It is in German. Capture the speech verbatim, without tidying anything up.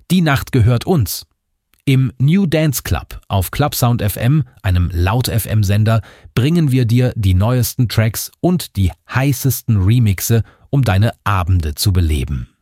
Die Nacht gehört uns. Im New Dance Club auf Clubsound F M, einem Laut-F M-Sender, bringen wir dir die neuesten Tracks und die heißesten Remixe, um deine Abende zu beleben.